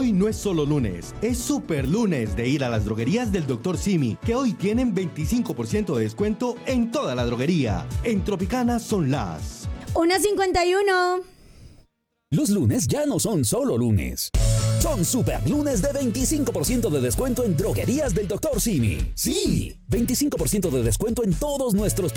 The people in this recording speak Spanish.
Hoy no es solo lunes, es super lunes de ir a las droguerías del Dr. Simi, que hoy tienen 25% de descuento en toda la droguería. En Tropicana son las 1:51. Los lunes ya no son solo lunes. Son super lunes de 25% de descuento en droguerías del Dr. Simi. Sí, 25% de descuento en todos nuestros